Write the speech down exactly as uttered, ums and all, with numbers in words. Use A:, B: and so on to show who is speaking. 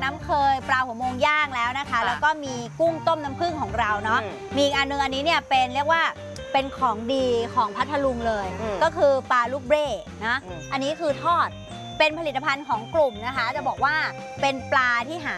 A: น้ำเคยปลาหัวโมงย่างแล้วนะคะแล้วก็มีกุ้งต้มน้ำผึ้งของเราเนาะมีอีกอันนึงอันนี้เนี่ยเป็นเรียกว่าเป็นของดีของพัทลุงเลยก็คือปลาลูกเบ้นะอันนี้คือทอดเป็นผลิตภัณฑ์ของกลุ่มนะคะจะบอกว่าเป็นปลาที่หา